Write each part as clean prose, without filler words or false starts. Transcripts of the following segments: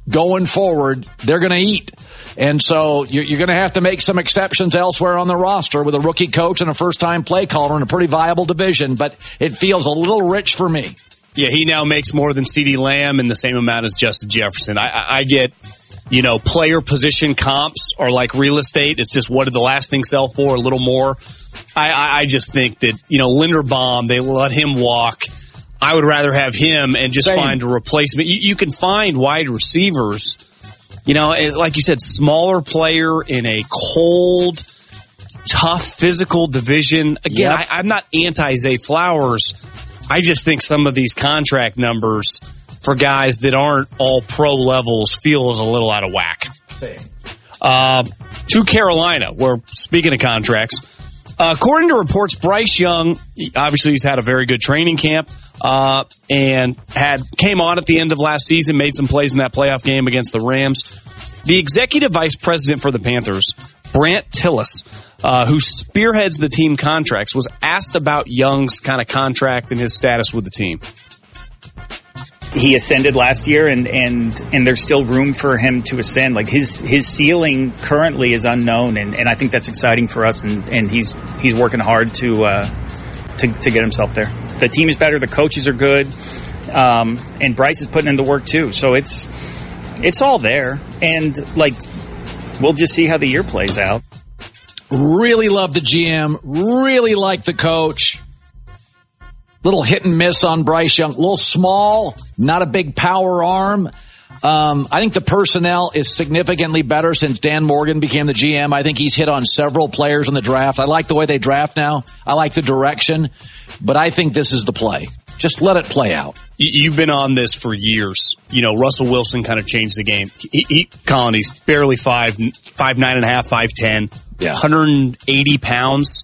going forward, they're going to eat. And so you're going to have to make some exceptions elsewhere on the roster with a rookie coach and a first-time play caller in a pretty viable division, but it feels a little rich for me. Yeah, he now makes more than CeeDee Lamb and the same amount as Justin Jefferson. I get, player position comps are like real estate. It's just what did the last thing sell for, a little more. I just think that, Linderbaum, they let him walk. I would rather have him and just find a replacement. You can find wide receivers, like you said, smaller player in a cold, tough physical division. Again, yep. I'm not anti-Zay Flowers. I just think some of these contract numbers for guys that aren't all pro levels feels a little out of whack. To Carolina, where, speaking of contracts, according to reports, Bryce Young, obviously he's had a very good training camp, and came on at the end of last season, made some plays in that playoff game against the Rams. The executive vice president for the Panthers, Brant Tillis, who spearheads the team contracts, was asked about Young's kind of contract and his status with the team. He ascended last year, and there's still room for him to ascend. Like his ceiling currently is unknown, and I think that's exciting for us. And he's working hard to get himself there. The team is better, the coaches are good, and Bryce is putting in the work too. So it's all there, and we'll just see how the year plays out. Really love the GM. Really like the coach. Little hit and miss on Bryce Young. A little small, not a big power arm. I think the personnel is significantly better since Dan Morgan became the GM. I think he's hit on several players in the draft. I like the way they draft now. I like the direction. But I think this is the play. Just let it play out. You've been on this for years. Russell Wilson kind of changed the game. Colin, he's barely 5'9.5", 5'10", 180 pounds.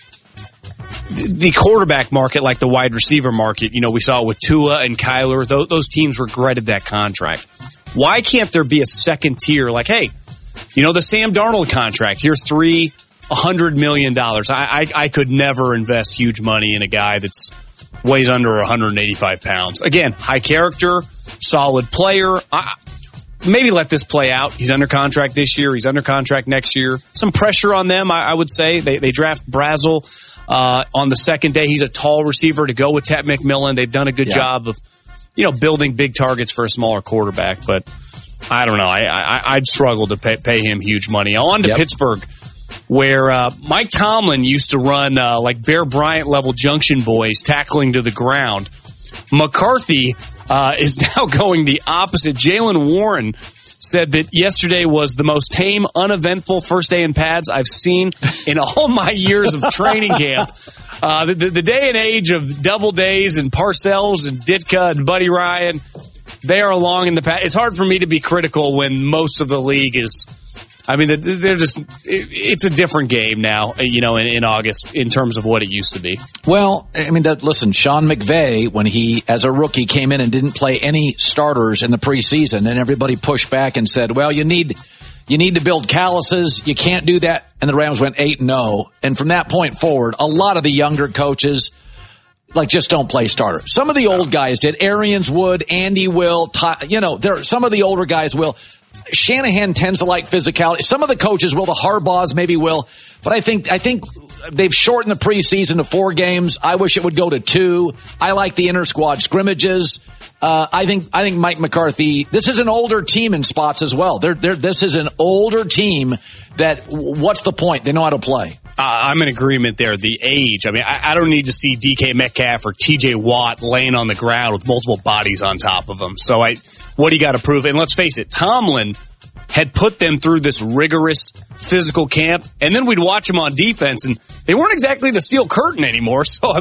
The quarterback market, like the wide receiver market, we saw it with Tua and Kyler. Those teams regretted that contract. Why can't there be a second tier like, hey, the Sam Darnold contract, here's $300 million. I could never invest huge money in a guy that's weighs under 185 pounds. Again, high character, solid player. Maybe let this play out. He's under contract this year. He's under contract next year. Some pressure on them, I would say. They draft Brazel on the second day. He's a tall receiver to go with Ted McMillan. They've done a good job of, building big targets for a smaller quarterback. But I don't know. I'd struggle to pay him huge money. On to Pittsburgh, where Mike Tomlin used to run like Bear Bryant level junction boys tackling to the ground. McCarthy is now going the opposite. Jaylen Warren said that yesterday was the most tame, uneventful first day in pads I've seen in all my years of training camp. The day and age of double days and Parcells and Ditka and Buddy Ryan, they are along in the past. It's hard for me to be critical when most of the league is, they're just, it's a different game now, in August in terms of what it used to be. Well, listen, Sean McVay, when he, as a rookie, came in and didn't play any starters in the preseason, and everybody pushed back and said, well, you need to build calluses. You can't do that. And the Rams went 8-0. And from that point forward, a lot of the younger coaches, just don't play starters. Some of the old guys did. Arians would, Andy will, some of the older guys will. Shanahan tends to like physicality. Some of the coaches will. The Harbaughs maybe will. But I think they've shortened the preseason to 4 games. I wish it would go to 2. I like the inter-squad scrimmages. I think Mike McCarthy, this is an older team in spots as well. This is an older team that, what's the point? They know how to play. I'm in agreement there. The age. I don't need to see DK Metcalf or TJ Watt laying on the ground with multiple bodies on top of them. So what do you got to prove? And let's face it, Tomlin had put them through this rigorous physical camp, and then we'd watch them on defense, and they weren't exactly the steel curtain anymore. So,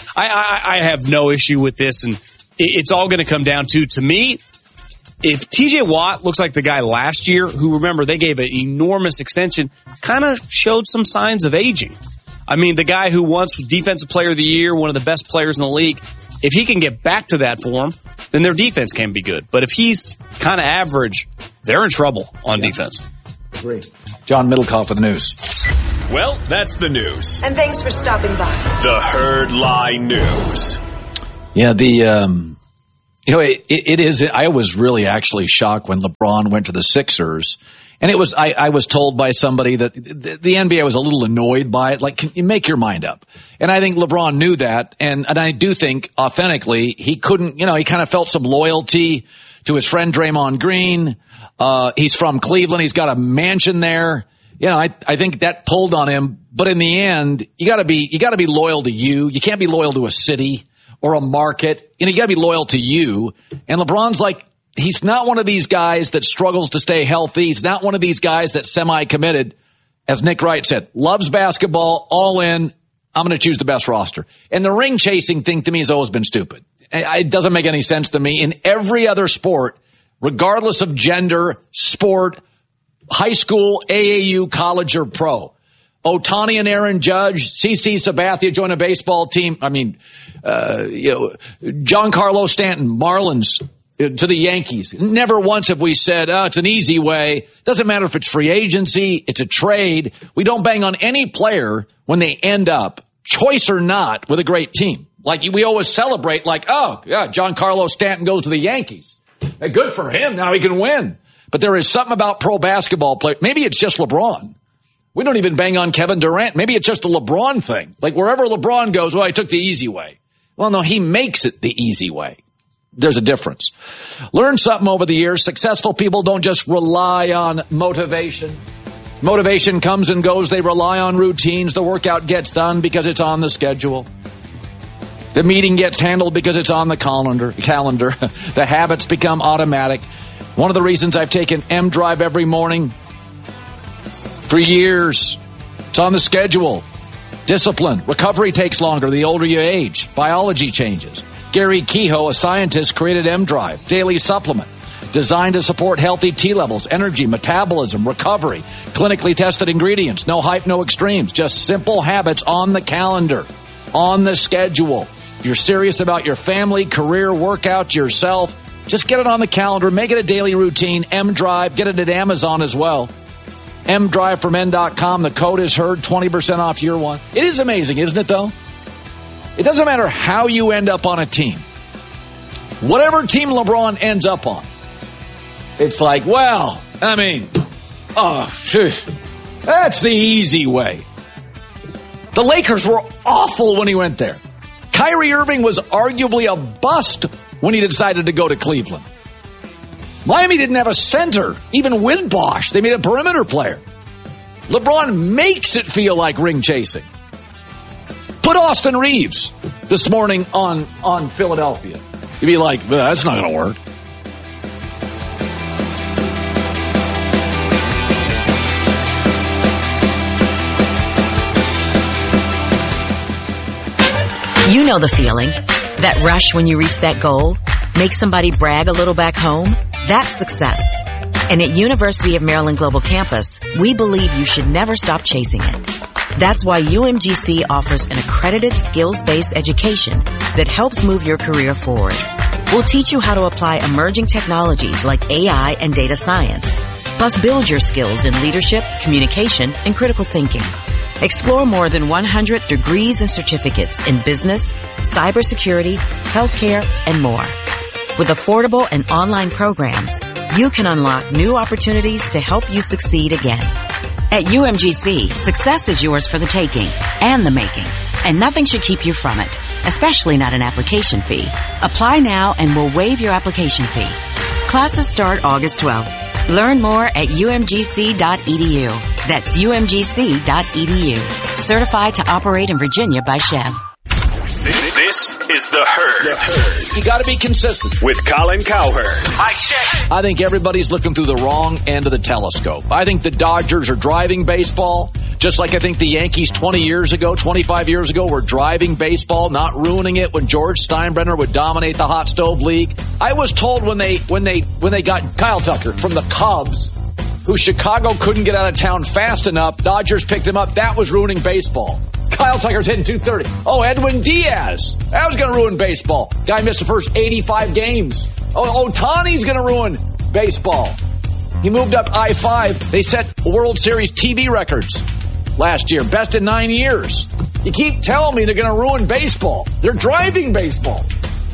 I have no issue with this, and it's all going to come down to me, if TJ Watt looks like the guy last year, who, remember, they gave an enormous extension, kind of showed some signs of aging. The guy who once was Defensive Player of the Year, one of the best players in the league, if he can get back to that form, then their defense can be good. But if he's kind of average, they're in trouble on defense. Agree. John Middlecoff with the news. Well, that's the news. And thanks for stopping by. The Herd Lie News. Yeah, the You know, it is. I was really actually shocked when LeBron went to the Sixers. And it was, I was told by somebody that the NBA was a little annoyed by it. Like, can you make your mind up? And I think LeBron knew that. And I do think authentically he couldn't, he kind of felt some loyalty to his friend Draymond Green. He's from Cleveland. He's got a mansion there. I think that pulled on him. But in the end, you gotta be loyal to you. You can't be loyal to a city or a market. You gotta be loyal to you. And LeBron's like, he's not one of these guys that struggles to stay healthy. He's not one of these guys that's semi-committed. As Nick Wright said, loves basketball, all in. I'm going to choose the best roster. And the ring chasing thing to me has always been stupid. It doesn't make any sense to me. In every other sport, regardless of gender, sport, high school, AAU, college, or pro, Ohtani and Aaron Judge, CC Sabathia join a baseball team. Giancarlo Stanton, Marlins, to the Yankees. Never once have we said, it's an easy way. Doesn't matter if it's free agency, it's a trade. We don't bang on any player when they end up, choice or not, with a great team. Like we always celebrate Giancarlo Stanton goes to the Yankees. Hey, good for him. Now he can win. But there is something about pro basketball players. Maybe it's just LeBron. We don't even bang on Kevin Durant. Maybe it's just a LeBron thing. Like wherever LeBron goes, I took the easy way. Well, no, he makes it the easy way. There's a difference. Learn something over the years. Successful people don't just rely on motivation. Motivation comes and goes. They rely on routines. The workout gets done because it's on the schedule. The meeting gets handled because it's on the calendar. The habits become automatic. One of the reasons I've taken M-Drive every morning for years. It's on the schedule. Discipline. Recovery takes longer the older you age. Biology changes. Gary Kehoe, a scientist, created M-Drive, daily supplement designed to support healthy T levels, energy, metabolism, recovery, clinically tested ingredients, no hype, no extremes, just simple habits on the calendar, on the schedule. If you're serious about your family, career, workout, yourself, just get it on the calendar, make it a daily routine. M-Drive, get it at Amazon as well. MDriveForMen.com. The code is heard, 20% off year one. It is amazing, isn't it, though? It doesn't matter how you end up on a team. Whatever team LeBron ends up on, it's like, that's the easy way. The Lakers were awful when he went there. Kyrie Irving was arguably a bust when he decided to go to Cleveland. Miami didn't have a center, even with Bosh. They made a perimeter player. LeBron makes it feel like ring chasing. Put Austin Reeves this morning on Philadelphia. You'd be like, that's not going to work. You know the feeling. That rush when you reach that goal. Make somebody brag a little back home. That's success. And at University of Maryland Global Campus, we believe you should never stop chasing it. That's why UMGC offers an accredited skills-based education that helps move your career forward. We'll teach you how to apply emerging technologies like AI and data science, plus build your skills in leadership, communication, and critical thinking. Explore more than 100 degrees and certificates in business, cybersecurity, healthcare, and more. With affordable and online programs, you can unlock new opportunities to help you succeed again. At UMGC, success is yours for the taking and the making, and nothing should keep you from it, especially not an application fee. Apply now and we'll waive your application fee. Classes start August 12th. Learn more at umgc.edu. That's umgc.edu. Certified to operate in Virginia by Chev. This is The Herd. You got to be consistent. With Colin Cowherd. Mike check. I think everybody's looking through the wrong end of the telescope. I think the Dodgers are driving baseball, just like I think the Yankees 20 years ago, 25 years ago were driving baseball, not ruining it when George Steinbrenner would dominate the hot stove league. I was told when they got Kyle Tucker from the Cubs, who Chicago couldn't get out of town fast enough, Dodgers picked him up. That was ruining baseball. Kyle Tucker's hitting 230. Oh, Edwin Diaz. That was going to ruin baseball. Guy missed the first 85 games. Oh, Ohtani's going to ruin baseball. He moved up I-5. They set World Series TV records last year. Best in 9 years. You keep telling me they're going to ruin baseball. They're driving baseball.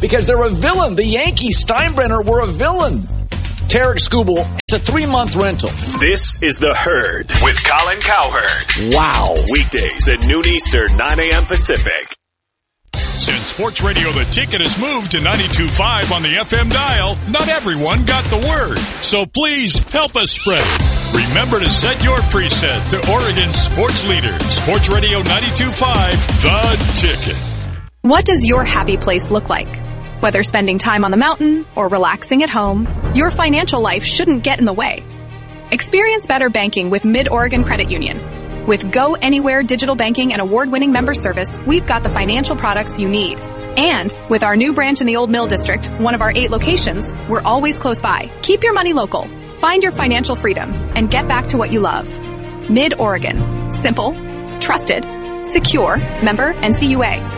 because they're a villain. The Yankees, Steinbrenner, were a villain. Tarek Skubal, it's a 3-month rental. This is The Herd with Colin Cowherd. Wow. Weekdays at noon Eastern, 9 a.m. Pacific. Since Sports Radio The Ticket has moved to 92.5 on the FM dial, not everyone got the word. So please help us spread it. Remember to set your preset to Oregon's sports leader, Sports Radio 92.5, The Ticket. What does your happy place look like? Whether spending time on the mountain or relaxing at home, your financial life shouldn't get in the way. Experience better banking with Mid-Oregon Credit Union. With Go Anywhere digital banking and award-winning member service, we've got the financial products you need. And with our new branch in the Old Mill District, one of our 8 locations, we're always close by. Keep your money local. Find your financial freedom and get back to what you love. Mid-Oregon. Simple, trusted, secure, member NCUA.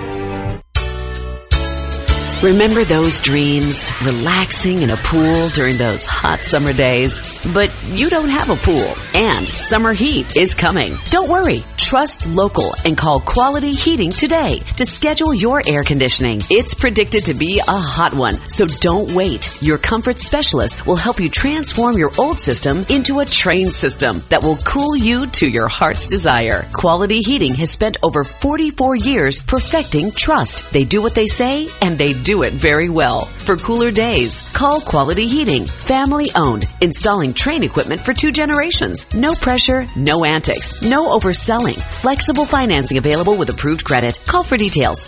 Remember those dreams? Relaxing in a pool during those hot summer days? But you don't have a pool, and summer heat is coming. Don't worry. Trust local and call Quality Heating today to schedule your air conditioning. It's predicted to be a hot one, so don't wait. Your comfort specialist will help you transform your old system into a trained system that will cool you to your heart's desire. Quality Heating has spent over 44 years perfecting trust. They do what they say, and they do it very well. For cooler days, call Quality Heating. Family owned, installing Trane equipment for 2 generations. No pressure, no antics, no overselling. Flexible financing available with approved credit. Call for details.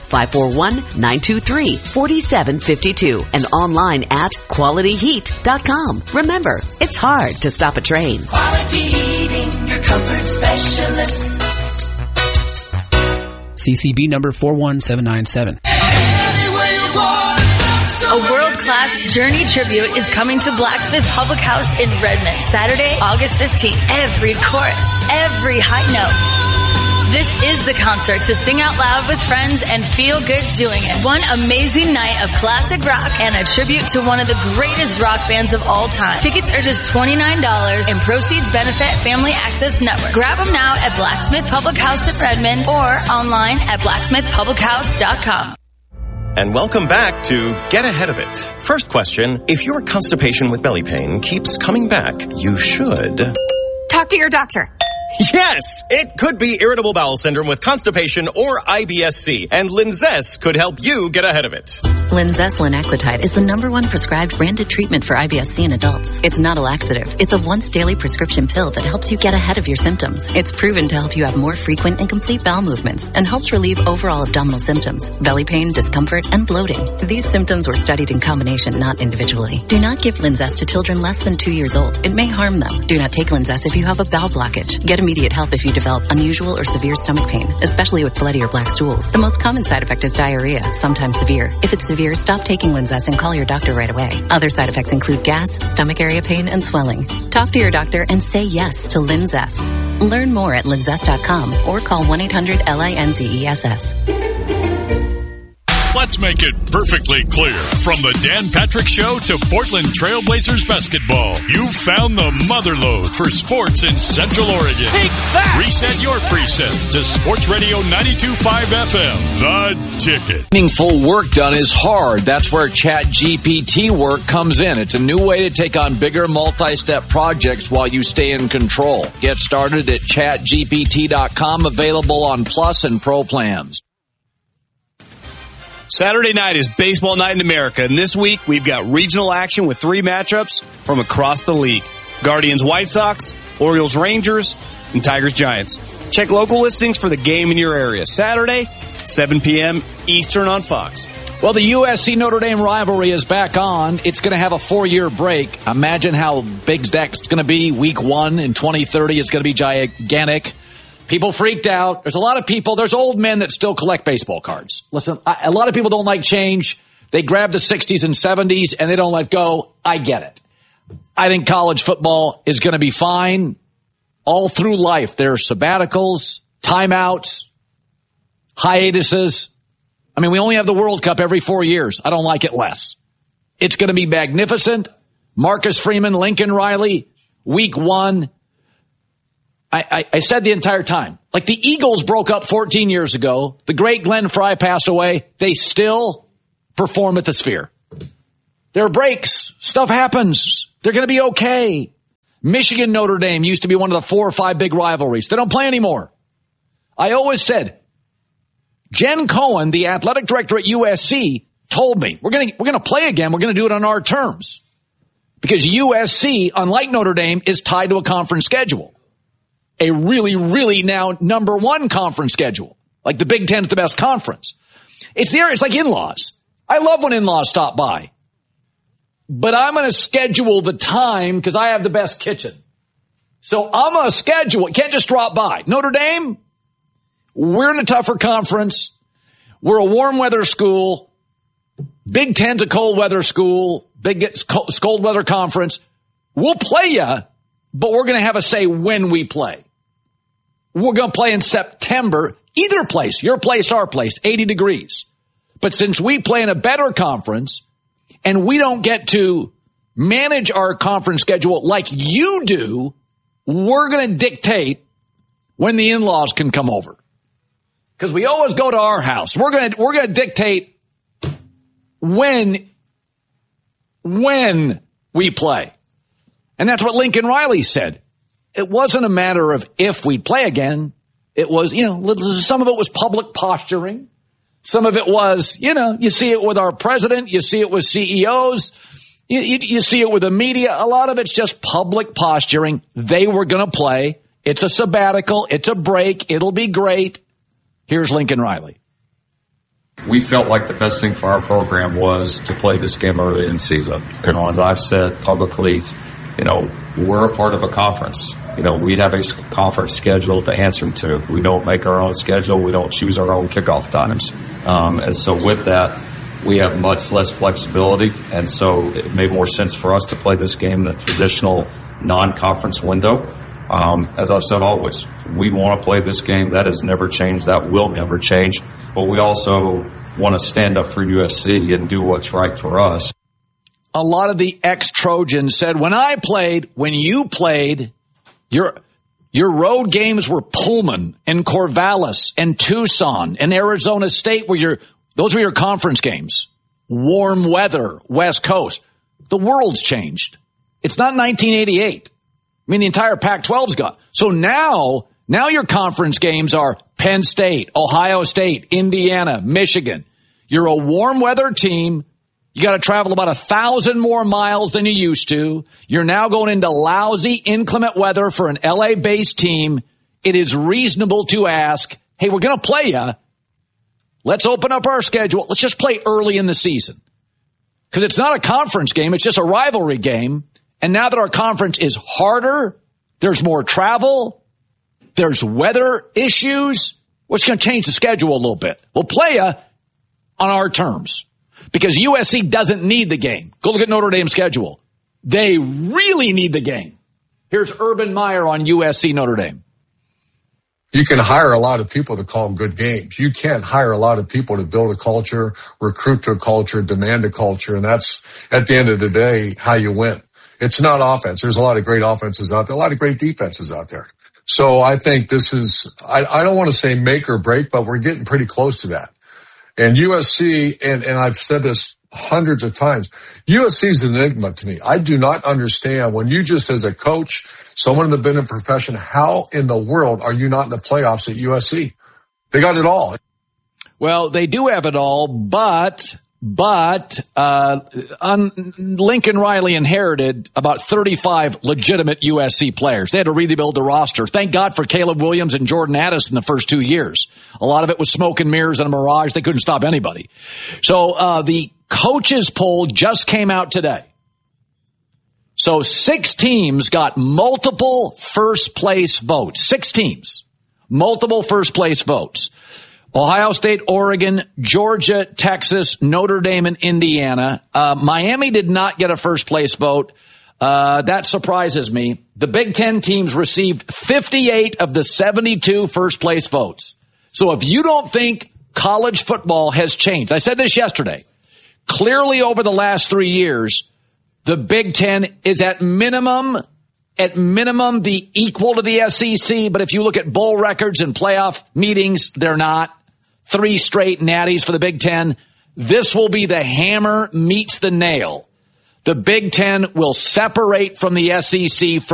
541-923-4752 and online at qualityheat.com. Remember, it's hard to stop a train. Quality Heating, your comfort specialist. CCB number 41797. A world-class Journey tribute is coming to Blacksmith Public House in Redmond, Saturday, August 15th. Every chorus, every high note. This is the concert to sing out loud with friends and feel good doing it. One amazing night of classic rock and a tribute to one of the greatest rock bands of all time. Tickets are just $29 and proceeds benefit Family Access Network. Grab them now at Blacksmith Public House in Redmond or online at blacksmithpublichouse.com. And welcome back to Get Ahead of It. First question, if your constipation with belly pain keeps coming back, you should talk to your doctor. Yes, it could be irritable bowel syndrome with constipation or IBS-C, and Linzess could help you get ahead of it. Linzess linaclotide is the #1 prescribed branded treatment for IBS-C in adults. It's not a laxative. It's a once-daily prescription pill that helps you get ahead of your symptoms. It's proven to help you have more frequent and complete bowel movements and helps relieve overall abdominal symptoms, belly pain, discomfort, and bloating. These symptoms were studied in combination, not individually. Do not give Linzess to children less than 2 years old. It may harm them. Do not take Linzess if you have a bowel blockage. Get immediate help if you develop unusual or severe stomach pain, especially with bloody or black stools. The most common side effect is diarrhea, sometimes severe. If it's severe, stop taking Linzess and call your doctor right away. Other side effects include gas, stomach area pain, and swelling. Talk to your doctor and say yes to Linzess. Learn more at linzess.com or call 1-800-LINZESS. Let's make it perfectly clear. From the Dan Patrick Show to Portland Trailblazers basketball, you found the motherlode for sports in Central Oregon. Take that! Reset your preset to Sports Radio 92.5 FM, The Ticket. Meaningful work done is hard. That's where ChatGPT work comes in. It's a new way to take on bigger multi-step projects while you stay in control. Get started at chatgpt.com, available on Plus and Pro plans. Saturday night is baseball night in America, and this week we've got regional action with 3 matchups from across the league. Guardians White Sox, Orioles Rangers, and Tigers Giants. Check local listings for the game in your area. Saturday, 7 p.m. Eastern on Fox. Well, the USC Notre Dame rivalry is back on. It's going to have a 4-year break. Imagine how big that's going to be. Week 1 in 2030 is going to be gigantic. People freaked out. There's a lot of people. There's old men that still collect baseball cards. Listen, a lot of people don't like change. They grab the 60s and 70s and they don't let go. I get it. I think college football is going to be fine all through life. There are sabbaticals, timeouts, hiatuses. I mean, we only have the World Cup every 4 years. I don't like it less. It's going to be magnificent. Marcus Freeman, Lincoln Riley, week 1. I said the entire time, like the Eagles broke up 14 years ago. The great Glenn Fry passed away. They still perform at the Sphere. There are breaks. Stuff happens. They're going to be okay. Michigan, Notre Dame used to be one of the 4 or 5 big rivalries. They don't play anymore. I always said, Jen Cohen, the athletic director at USC, told me, we're going to play again. We're going to do it on our terms. Because USC, unlike Notre Dame, is tied to a conference schedule. A really, really now number 1 conference schedule. Like the Big Ten is the best conference. It's like in-laws. I love when in-laws stop by. But I'm going to schedule the time because I have the best kitchen. So I'm going to schedule. You can't just drop by. Notre Dame, we're in a tougher conference. We're a warm weather school. Big Ten's a cold weather school. Cold weather conference. We'll play you, but we're going to have a say when we play. We're going to play in September. Either place, your place, our place, 80 degrees. But since we play in a better conference and we don't get to manage our conference schedule like you do, we're going to dictate when the in-laws can come over. Because we always go to our house. We're going to dictate when we play. And that's what Lincoln Riley said. It wasn't a matter of if we'd play again. It was, some of it was public posturing. Some of it was, you see it with our president. You see it with CEOs. You see it with the media. A lot of it's just public posturing. They were going to play. It's a sabbatical. It's a break. It'll be great. Here's Lincoln Riley. We felt like the best thing for our program was to play this game early in the season. As I've said publicly, we're a part of a conference. We'd have a conference schedule to answer to. We don't make our own schedule. We don't choose our own kickoff times. And so with that, we have much less flexibility. And so it made more sense for us to play this game in the traditional non-conference window. As I've said always, we want to play this game. That has never changed. That will never change. But we also want to stand up for USC and do what's right for us. A lot of the ex-Trojans said, when you played, your road games were Pullman and Corvallis and Tucson and Arizona State, those were your conference games. Warm weather, West Coast. The world's changed. It's not 1988. The entire Pac-12's gone. So now your conference games are Penn State, Ohio State, Indiana, Michigan. You're a warm weather team. You got to travel about 1,000 more miles than you used to. You're now going into lousy, inclement weather for an LA-based team. It is reasonable to ask, hey, we're going to play you. Let's open up our schedule. Let's just play early in the season. Because it's not a conference game. It's just a rivalry game. And now that our conference is harder, there's more travel, there's weather issues, we're just going to change the schedule a little bit. We'll play you on our terms. Because USC doesn't need the game. Go look at Notre Dame's schedule. They really need the game. Here's Urban Meyer on USC Notre Dame. You can hire a lot of people to call them good games. You can't hire a lot of people to build a culture, recruit to a culture, demand a culture, and that's, at the end of the day, how you win. It's not offense. There's a lot of great offenses out there, a lot of great defenses out there. So I think this is, I don't want to say make or break, but we're getting pretty close to that. And USC, and I've said this hundreds of times, USC is an enigma to me. I do not understand when you just as a coach, someone that's been in the profession, how in the world are you not in the playoffs at USC? They got it all. Well, they do have it all, but Lincoln Riley inherited about 35 legitimate USC players. They had to rebuild the roster. Thank God for Caleb Williams and Jordan Addison the first 2 years. A lot of it was smoke and mirrors and a mirage. They couldn't stop anybody. So the coaches poll just came out today. So 6 teams got multiple first place votes. 6 teams. Multiple first place votes. Ohio State, Oregon, Georgia, Texas, Notre Dame, and Indiana. Miami did not get a first place vote. That surprises me. The Big Ten teams received 58 of the 72 first place votes. So if you don't think college football has changed, I said this yesterday, clearly over the last 3 years, the Big Ten is at minimum the equal to the SEC. But if you look at bowl records and playoff meetings, they're not. 3 straight natties for the Big Ten. This will be the hammer meets the nail. The Big Ten will separate from the SEC from